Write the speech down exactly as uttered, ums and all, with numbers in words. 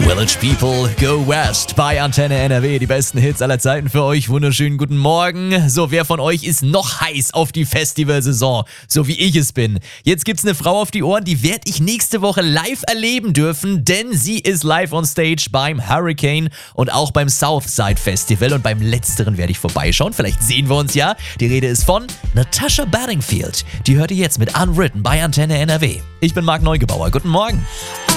Village People Go West bei Antenne N R W. Die besten Hits aller Zeiten für euch. Wunderschönen guten Morgen. So, wer von euch ist noch heiß auf die Festivalsaison, so wie ich es bin? Jetzt gibt's eine Frau auf die Ohren, die werde ich nächste Woche live erleben dürfen, denn sie ist live on stage beim Hurricane und auch beim Southside Festival. Und beim letzteren werde ich vorbeischauen. Vielleicht sehen wir uns ja. Die Rede ist von Natasha Bedingfield. Die hört ihr jetzt mit Unwritten bei Antenne N R W. Ich bin Marc Neugebauer. Guten Morgen.